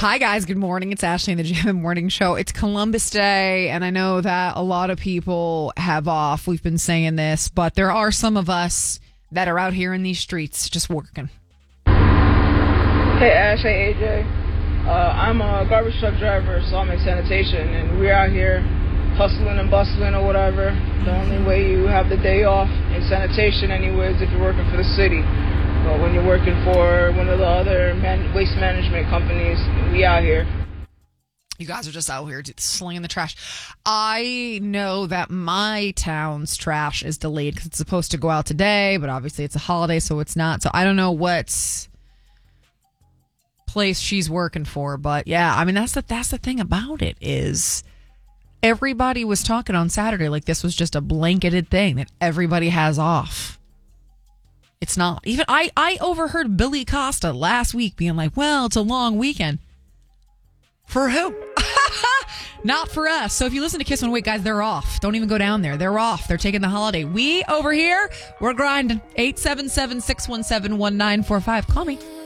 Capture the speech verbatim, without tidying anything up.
Hi, guys. Good morning. It's Ashley in the Jam Morning Show. It's Columbus Day, and I know that a lot of people have off. We've been saying this, but there are some of us that are out here in these streets just working. Hey, Ash. Hey, A J. Uh, I'm a garbage truck driver, so I'm in sanitation, and we're out here hustling and bustling or whatever. The only way you have the day off in sanitation anyway is if you're working for the city. But when you're working for one of the other man- waste management companies, we out here. You guys are just out here slinging the trash. I know that my town's trash is delayed because it's supposed to go out today, but obviously it's a holiday, so it's not. So I don't know what place she's working for, but yeah, I mean, that's the, that's the thing about it is everybody was talking on Saturday like this was just a blanketed thing that everybody has off. It's not. Even I, I overheard Billy Costa last week being like, well, it's a long weekend. For who? Not for us. So if you listen to Kiss One Week, guys, they're off. Don't even go down there. They're off. They're taking the holiday. We over here, we're grinding. eight seven seven, six one seven, one nine four five. Call me.